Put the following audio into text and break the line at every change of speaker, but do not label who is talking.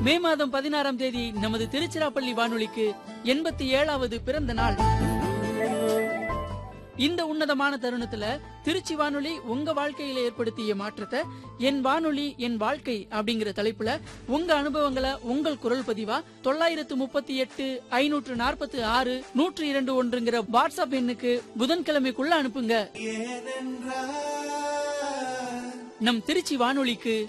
மே மாதம் 16ஆம் தேதி நமது திருச்சிராப்பள்ளி வானொலிக்கு 87வது பிறந்த நாள். இந்த உன்னதமான தருணத்துல திருச்சி வானொலி உங்க வாழ்க்கையில ஏற்படுத்திய மாற்றத்தை என் வானொலி என் வாழ்க்கை அப்படிங்கிற தலைப்புல உங்க அனுபவங்களை உங்கள் குரல் பதிவா 938 546 102 வாட்ஸ்அப் எண்ணுக்கு புதன்கிழமைக்குள்ள அனுப்புங்க. நம் திருச்சி வானொலிக்கு